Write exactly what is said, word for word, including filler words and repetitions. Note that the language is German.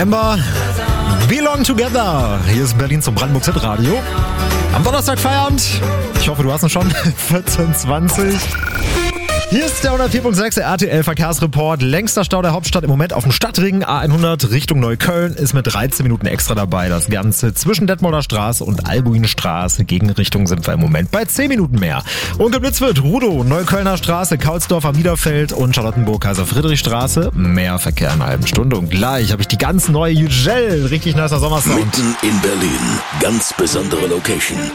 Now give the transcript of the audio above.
Ember, Belong Together. Hier ist Berlin zum Brandenburg Hit Radio. Am Donnerstag Feierabend. Ich hoffe, du hast ihn schon. vierzehn zwanzig. Hier ist der hundertvier Komma sechs R T L Verkehrsreport. Längster Stau der Hauptstadt im Moment auf dem Stadtring A hundert Richtung Neukölln ist mit dreizehn Minuten extra dabei. Das Ganze zwischen Detmolder Straße und Albuinstraße. Gegenrichtung sind wir im Moment bei zehn Minuten mehr. Onkel Blitzwirt, Rudow, Neuköllner Straße, Kaulsdorfer Miederfeld und Charlottenburg-Kaiser-Friedrich-Straße. Mehr Verkehr in einer halben Stunde. Und gleich habe ich die ganz neue Yücel. Richtig nicer Sommersound. Mitten in Berlin. Ganz besondere Location.